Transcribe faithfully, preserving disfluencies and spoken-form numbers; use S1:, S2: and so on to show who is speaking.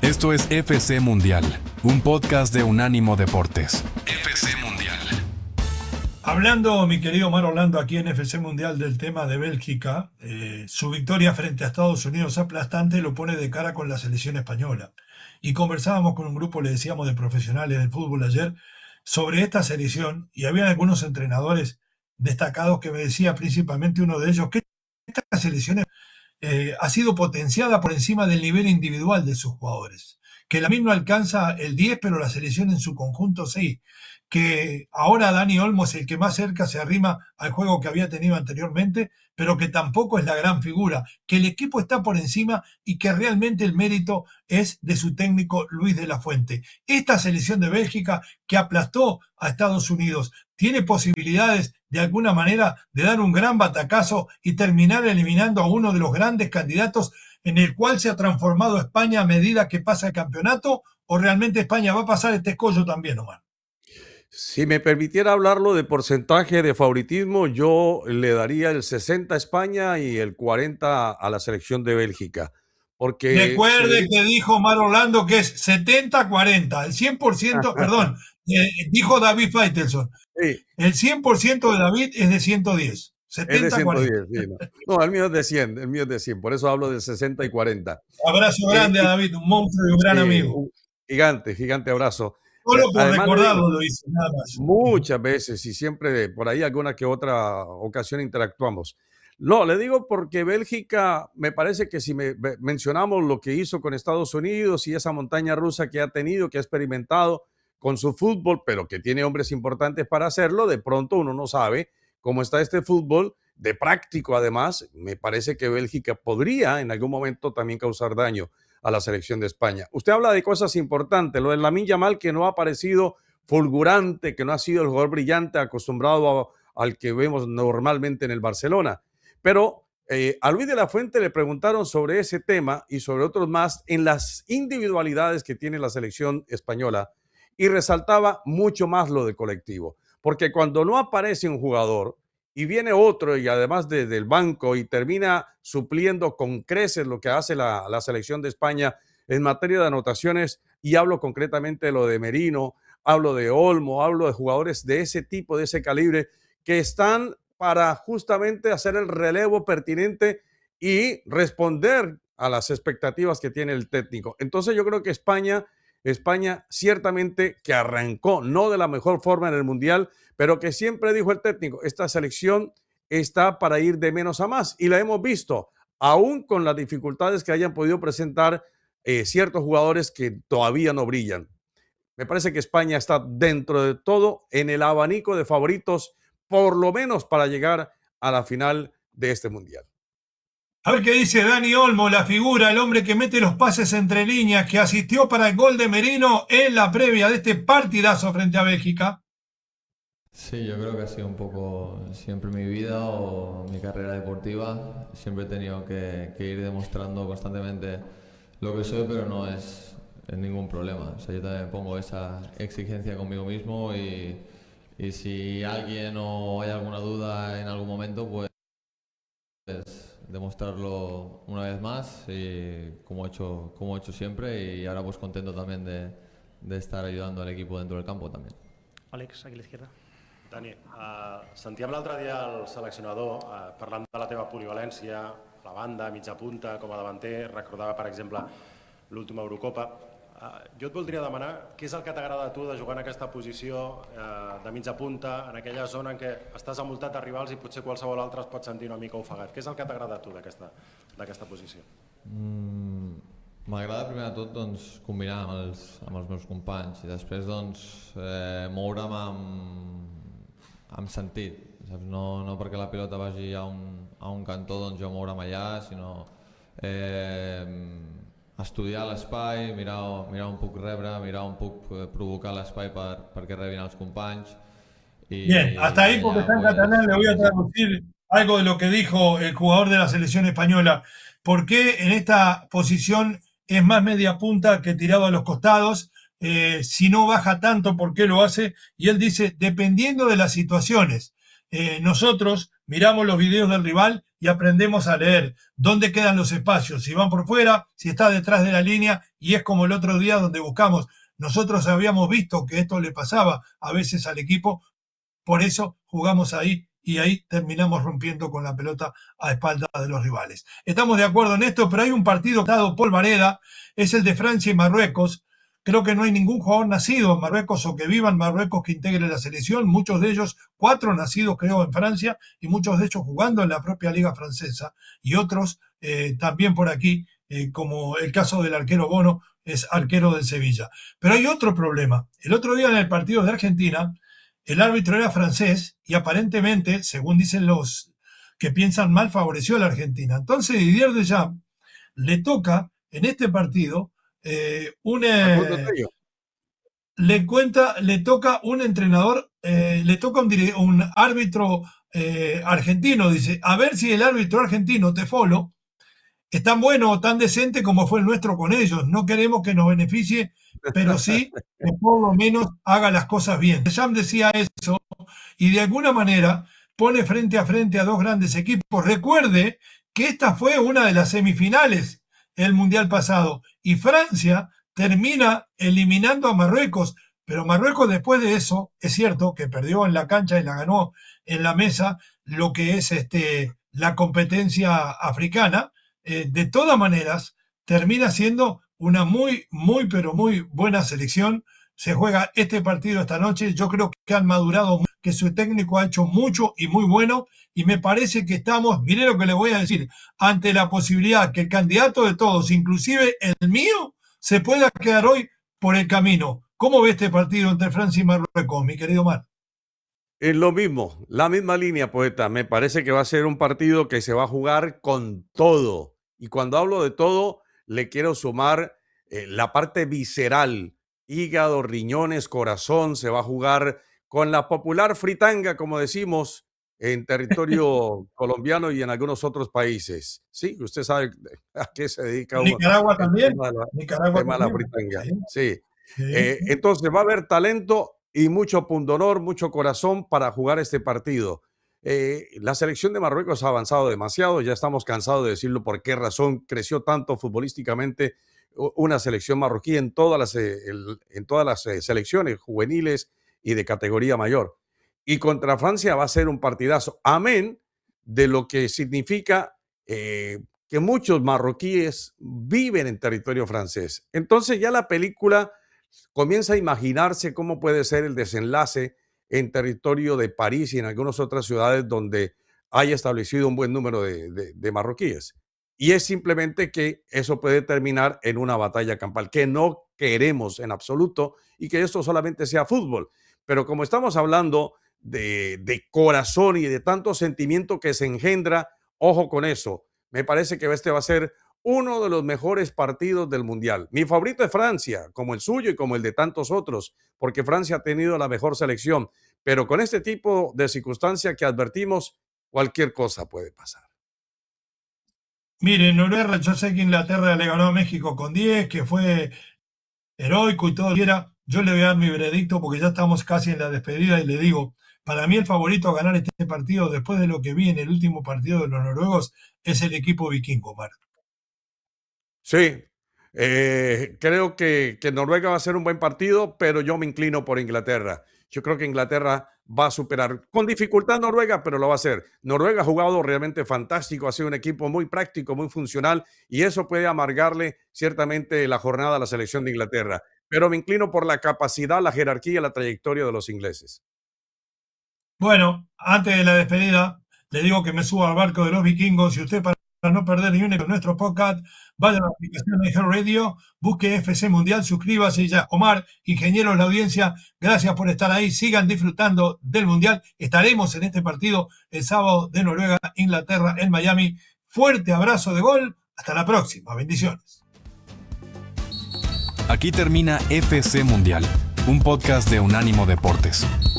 S1: Esto es F C Mundial, un podcast de Unánimo Deportes. F C Mundial.
S2: Hablando, mi querido Omar Orlando, aquí en F C Mundial del tema de Bélgica, eh, su victoria frente a Estados Unidos aplastante lo pone de cara con la selección española. Y conversábamos con un grupo, le decíamos, de profesionales del fútbol ayer sobre esta selección, y había algunos entrenadores destacados que me decía, principalmente uno de ellos, que esta selección eh, ha sido potenciada por encima del nivel individual de sus jugadores. Que la misma no alcanza el diez, pero la selección en su conjunto sí. Que ahora Dani Olmo es el que más cerca se arrima al juego que había tenido anteriormente, pero que tampoco es la gran figura, que el equipo está por encima y que realmente el mérito es de su técnico Luis de la Fuente. Esta selección de Bélgica que aplastó a Estados Unidos tiene posibilidades de alguna manera de dar un gran batacazo y terminar eliminando a uno de los grandes candidatos en el cual se ha transformado España a medida que pasa el campeonato, o realmente España va a pasar este escollo también, Omar.
S3: Si me permitiera hablarlo de porcentaje de favoritismo, yo le daría el sesenta a España y el cuarenta a la selección de Bélgica. Porque
S2: Recuerde que dijo Omar Orlando que es setenta cuarenta, el cien por ciento, perdón, eh, dijo David Faitelson.
S3: Sí.
S2: El cien por ciento de David es de ciento diez. setenta,
S3: es de ciento diez, sí, no. no, el mío es de cien, el mío es de cien, por eso hablo de sesenta y cuarenta.
S2: Abrazo grande eh, a David, un monstruo y un gran
S3: sí,
S2: amigo.
S3: Un gigante, gigante abrazo.
S2: Solo por Además, recordarlo lo hice, nada más.
S3: Muchas veces y siempre por ahí alguna que otra ocasión interactuamos. No, le digo porque Bélgica, me parece que si me, mencionamos lo que hizo con Estados Unidos y esa montaña rusa que ha tenido, que ha experimentado con su fútbol, pero que tiene hombres importantes para hacerlo, de pronto uno no sabe cómo está este fútbol, de práctico además, me parece que Bélgica podría en algún momento también causar daño a la selección de España. Usted habla de cosas importantes, lo de Lamine Yamal, que no ha aparecido fulgurante, que no ha sido el jugador brillante acostumbrado a, al que vemos normalmente en el Barcelona. Pero eh, a Luis de la Fuente le preguntaron sobre ese tema y sobre otros más en las individualidades que tiene la selección española y resaltaba mucho más lo de colectivo. Porque cuando no aparece un jugador y viene otro y además de, del banco y termina supliendo con creces lo que hace la, la selección de España en materia de anotaciones, y hablo concretamente de lo de Merino, hablo de Olmo, hablo de jugadores de ese tipo, de ese calibre, que están para justamente hacer el relevo pertinente y responder a las expectativas que tiene el técnico. Entonces yo creo que España, España ciertamente que arrancó no de la mejor forma en el Mundial, pero que siempre dijo el técnico, esta selección está para ir de menos a más, y la hemos visto, aún con las dificultades que hayan podido presentar eh, ciertos jugadores que todavía no brillan. Me parece que España está dentro de todo en el abanico de favoritos, por lo menos para llegar a la final de este Mundial.
S2: A ver qué dice Dani Olmo, la figura, el hombre que mete los pases entre líneas, que asistió para el gol de Merino en la previa de este partidazo frente a Bélgica.
S4: Sí, yo creo que ha sido un poco siempre mi vida o mi carrera deportiva. Siempre he tenido que, que ir demostrando constantemente lo que soy, pero no es, es ningún problema. O sea, yo también pongo esa exigencia conmigo mismo y, y si alguien o hay alguna duda en algún momento, pues demostrarlo una vez más, y como he hecho, como he hecho siempre, y ahora pues contento también de, de estar ayudando al equipo dentro del campo también.
S5: Àlex, aquí a l'esquerra.
S6: Dani, uh, sentíem l'altre dia el seleccionador uh, parlant de la teva polivalència, la banda, mitja punta, com a davanter, recordava per exemple l'última Eurocopa. Uh, jo et voldria demanar què és el que t'agrada a tu de jugar en aquesta posició uh, de mitja punta, en aquella zona en què estàs envoltat de rivals i potser qualsevol altre es pot sentir una mica ofegat. Què és el que t'agrada a tu d'aquesta posició?
S4: Mm, M'agrada primer de tot doncs, combinar amb els, amb els meus companys i després doncs, eh, moure'm amb, amb sentit, saps? No, no perquè la pilota vagi a un, a un cantó doncs jo moure'm allà, sinó eh, estudiar l'espai, mirar, mirar on puc rebre, mirar on puc provocar l'espai per, perquè rebin els companys.
S2: Y, Bien, hasta ahí porque está en pues, catalán le voy a traducir algo de lo que dijo el jugador de la selección española. ¿Por qué en esta posición es más media punta que tirado a los costados? Eh, si no baja tanto, ¿por qué lo hace? Y él dice, dependiendo de las situaciones. Eh, nosotros miramos los videos del rival y aprendemos a leer dónde quedan los espacios, si van por fuera, si está detrás de la línea, y es como el otro día donde buscamos. Nosotros habíamos visto que esto le pasaba a veces al equipo, por eso jugamos ahí y ahí terminamos rompiendo con la pelota a espaldas de los rivales. Estamos de acuerdo en esto, pero hay un partido dado por Varela, es el de Francia y Marruecos. Creo que no hay ningún jugador nacido en Marruecos o que viva en Marruecos que integre la selección. Muchos de ellos, cuatro nacidos creo en Francia y muchos de ellos jugando en la propia liga francesa y otros eh, también por aquí, eh, como el caso del arquero Bono, es arquero del Sevilla. Pero hay otro problema. El otro día en el partido de Argentina, el árbitro era francés y aparentemente, según dicen los que piensan mal, favoreció a la Argentina. Entonces Didier Deschamps le toca en este partido eh, un, eh, le cuenta, le toca un entrenador, eh, le toca un, un árbitro eh, argentino, dice, a ver si el árbitro argentino, Tefolo, es tan bueno o tan decente como fue el nuestro con ellos. No queremos que nos beneficie, pero sí que por lo menos haga las cosas bien. Deschamps decía eso y de alguna manera pone frente a frente a dos grandes equipos. Recuerde que esta fue una de las semifinales del Mundial pasado y Francia termina eliminando a Marruecos, pero Marruecos después de eso, es cierto que perdió en la cancha y la ganó en la mesa lo que es este, la competencia africana. Eh, de todas maneras, termina siendo una muy, muy, pero muy buena selección. Se juega este partido esta noche. Yo creo que han madurado, que su técnico ha hecho mucho y muy bueno. Y me parece que estamos, mire lo que le voy a decir, ante la posibilidad que el candidato de todos, inclusive el mío, se pueda quedar hoy por el camino. ¿Cómo ve este partido entre Francia y Marruecos, mi querido Mar?
S3: Es lo mismo, la misma línea, poeta. Me parece que va a ser un partido que se va a jugar con todo. Y cuando hablo de todo, le quiero sumar eh, la parte visceral, hígado, riñones, corazón. Se va a jugar con la popular fritanga, como decimos, en territorio colombiano y en algunos otros países. Sí, usted sabe a qué se dedica uno.
S2: Nicaragua
S3: el
S2: también.
S3: tema de la,
S2: Nicaragua
S3: tema de la
S2: también.
S3: fritanga.
S2: Sí.
S3: Sí.
S2: Sí.
S3: Eh, entonces va a haber talento y mucho pundonor, mucho corazón para jugar este partido. Eh, la selección de Marruecos ha avanzado demasiado, ya estamos cansados de decirlo por qué razón creció tanto futbolísticamente una selección marroquí en todas las, eh, el, en todas las eh, selecciones juveniles y de categoría mayor. Y contra Francia va a ser un partidazo, amén de lo que significa eh, que muchos marroquíes viven en territorio francés. Entonces ya la película comienza a imaginarse cómo puede ser el desenlace en territorio de París y en algunas otras ciudades donde haya establecido un buen número de, de, de marroquíes. Y es simplemente que eso puede terminar en una batalla campal, que no queremos en absoluto y que esto solamente sea fútbol. Pero como estamos hablando de, de corazón y de tanto sentimiento que se engendra, ojo con eso. Me parece que este va a ser uno de los mejores partidos del Mundial. Mi favorito es Francia, como el suyo y como el de tantos otros, porque Francia ha tenido la mejor selección. Pero con este tipo de circunstancia que advertimos, cualquier cosa puede pasar.
S2: Mire, Noruega, yo sé que Inglaterra le ganó a México con diez, que fue heroico y todo. Yo le voy a dar mi veredicto porque ya estamos casi en la despedida y le digo, para mí el favorito a ganar este partido, después de lo que vi en el último partido de los noruegos, es el equipo vikingo, Marc.
S3: Sí, eh, creo que, que Noruega va a ser un buen partido, pero yo me inclino por Inglaterra. Yo creo que Inglaterra va a superar con dificultad Noruega, pero lo va a hacer. Noruega ha jugado realmente fantástico, ha sido un equipo muy práctico, muy funcional, y eso puede amargarle ciertamente la jornada a la selección de Inglaterra. Pero me inclino por la capacidad, la jerarquía, la trayectoria de los ingleses.
S2: Bueno, antes de la despedida, le digo que me subo al barco de los vikingos y usted, para no perder ni uno de nuestros podcasts, vaya a la aplicación de Heart Radio, busque F C Mundial, suscríbase ya. Omar, ingenieros, la audiencia, gracias por estar ahí, sigan disfrutando del Mundial. Estaremos en este partido el sábado de Noruega, Inglaterra, en Miami. Fuerte abrazo de gol, hasta la próxima, bendiciones.
S1: Aquí termina F C Mundial, un podcast de Unánimo Deportes.